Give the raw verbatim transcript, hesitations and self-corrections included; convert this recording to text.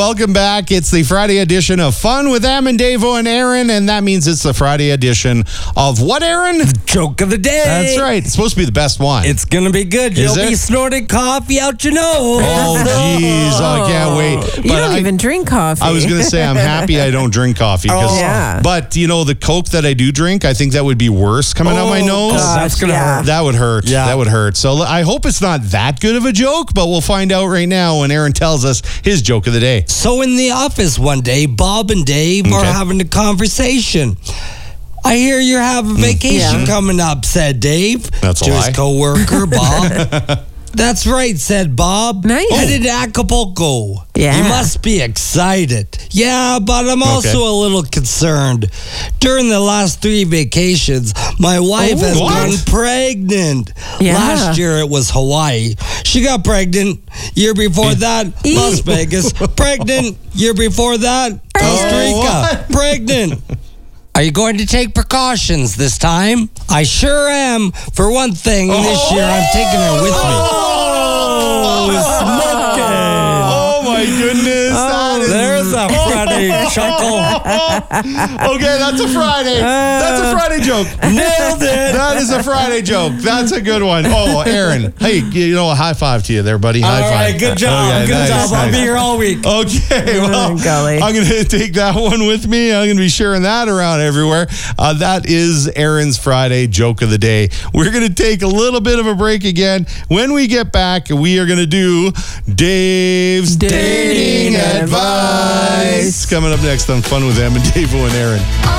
welcome back. It's the Friday edition of Fun with Em and Davo and Aaron, and that means it's the Friday edition of what, Aaron? Joke of the day. That's right. It's supposed to be the best one. It's going to be good. Is You'll it? be snorting coffee out your nose. Oh, jeez. Oh, I can't wait. You But don't I- even drink coffee. I was going to say I'm happy I don't drink coffee. 'cause- Oh, yeah. But, you know, the Coke that I do drink, I think that would be worse coming out my Oh, nose. God, that's going to yeah. hurt. That would hurt. Yeah. That would hurt. So I hope it's not that good of a joke, but we'll find out right now when Aaron tells us his joke of the day. So in the office one day, Bob and Dave are Okay. having a conversation. I hear you have a vacation Yeah. coming up, said Dave. That's a to lie. his coworker, Bob. That's right, said Bob. Nice. Headed to Acapulco. Yeah. You must be excited. Yeah, but I'm also Okay. a little concerned. During the last three vacations, my wife Oh, has what? gone pregnant. Yeah. Last year it was Hawaii. She got pregnant. Year before that, Las Vegas. Pregnant. Year before that, Costa Oh, Rica. what? Pregnant. Are you going to take precautions this time? I sure am. For one thing, this year I'm taking her with me. Oh, Oh, my goodness. That is- There's a Friday chuckle. Okay, that's a Friday. That's a Friday joke. Nailed it. That is a Friday joke. That's a good one. Oh, Aaron. Hey, you know, a high five to you there, buddy. High All five. right, good job. Okay, good nice, job. I'll nice. be here all week. Okay, well, golly. I'm going to take that one with me. I'm going to be sharing that around everywhere. Uh, that is Aaron's Friday joke of the day. We're going to take a little bit of a break again. When we get back, we are going to do Dave's Dating Dating Advice. Advice. Coming up next on Fun with Em and Davo and Aaron.